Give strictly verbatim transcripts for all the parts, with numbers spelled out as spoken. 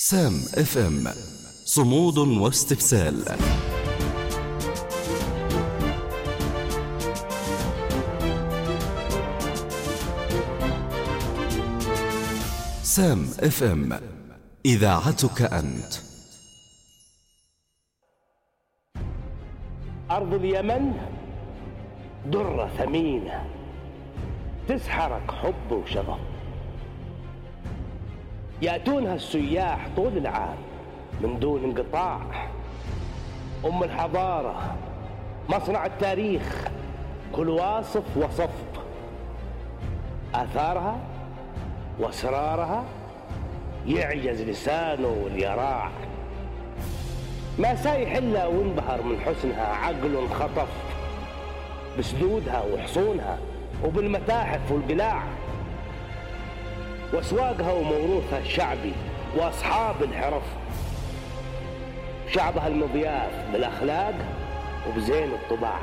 سام اف ام، صمود واستبسال. سام اف ام، إذاعتك أنت. أرض اليمن درة ثمينة تسحرك حب وشغف، يأتونها السياح طول العام من دون انقطاع. أم الحضارة، مصنع التاريخ، كل واصف وصف آثارها وأسرارها، يعجز لسانه واليراع. ما سايح إلا وانبهر من حسنها عقل خطف، بسدودها وحصونها وبالمتاحف والقلاع، واسواقها وموروثها الشعبي واصحاب الحرف. شعبها المضياف بالاخلاق وبزين الطباع.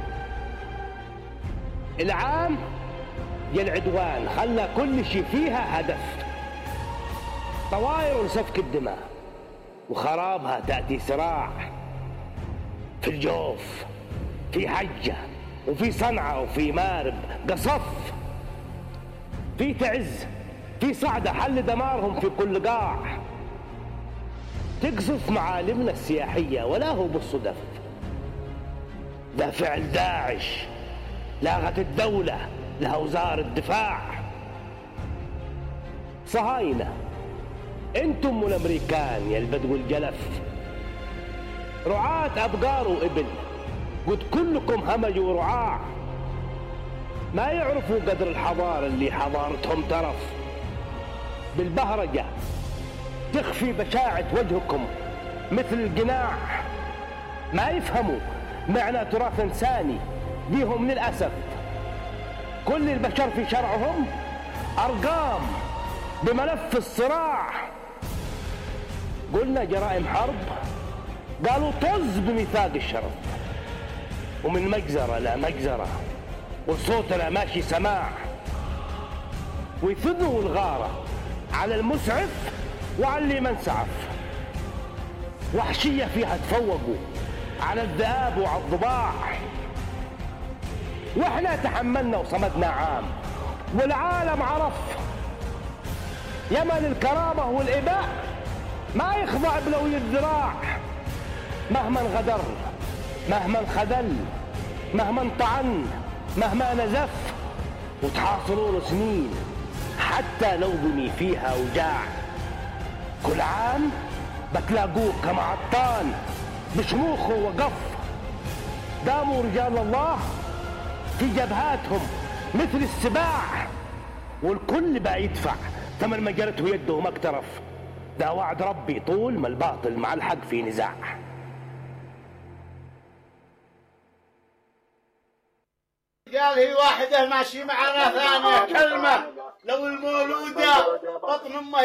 العام يا العدوان خلى كل شي فيها هدف، طواير لسفك الدماء وخرابها تأتي صراع. في الجوف، في حجة، وفي صنعاء، وفي مارب قصف، في تعز، في صعدة حل دمارهم في كل قاع. تقصف معالمنا السياحية ولا هو بالصدف، ده فعل داعش لاغت الدولة لها وزارة الدفاع. صهاينة انتم والامريكان يا البدو الجلف، رعاة ابقار وابل قد كلكم همج ورعاع. ما يعرفوا قدر الحضارة اللي حضارتهم ترف، بالبهرجة تخفي بشاعة وجهكم مثل القناع. ما يفهموا معنى تراث إنساني بيهم للأسف. كل البشر في شرعهم أرقام بملف الصراع. قلنا جرائم حرب، قالوا طز بميثاق الشرف. ومن مجزرة لا مجزرة وصوتنا ماشي سماع، ويثنوا الغارة على المسعف وعلى اللي منسعف. وحشية فيها تفوقوا على الذئاب وعلى الضباع. واحنا تحملنا وصمدنا عام والعالم عرف. يمن الكرامة والإباء ما يخضع بلوي الذراع. مهما غدر، مهما خذل، مهما طعن، مهما نزف، وتحاصرون سنين حتى لو بني فيها وجاع. كل عام بتلاقوه كما عطان بشموخه وقف. داموا رجال الله في جبهاتهم مثل السباع، والكل بقى يدفع ثمن ما جرته يده وما اقترف. ده وعد ربي طول ما الباطل مع الحق في نزاع. قال هي واحدة ماشي معنا ثانية كلمة، لو المولودة بطن امها